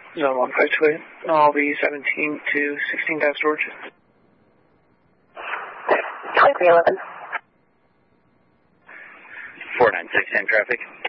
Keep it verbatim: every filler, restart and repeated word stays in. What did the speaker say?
Zone one five two eight. I'll be seventeen to sixteen down storage. twenty-three eleven. four nine six ten traffic.